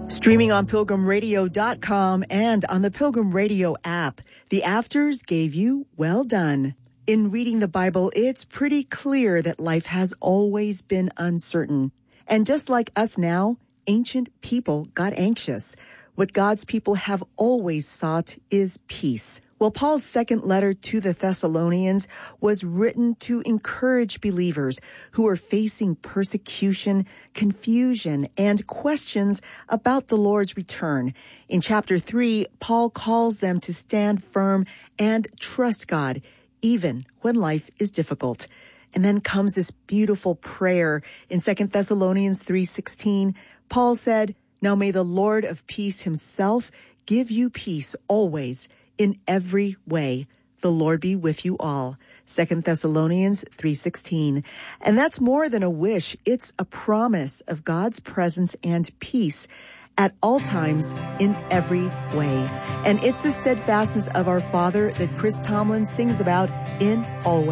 Streaming on PilgrimRadio.com and on the Pilgrim Radio app, the Afters gave you Well Done. In reading the Bible, it's pretty clear that life has always been uncertain. And just like us now, ancient people got anxious. What God's people have always sought is peace. Well, Paul's second letter to the Thessalonians was written to encourage believers who are facing persecution, confusion, and questions about the Lord's return. In chapter 3, Paul calls them to stand firm and trust God, even when life is difficult. And then comes this beautiful prayer in 2 Thessalonians 3:16. Paul said, "Now may the Lord of peace himself give you peace always, in every way. The Lord be with you all." 2 Thessalonians 3:16. And that's more than a wish. It's a promise of God's presence and peace at all times, in every way. And it's the steadfastness of our Father that Chris Tomlin sings about in Always.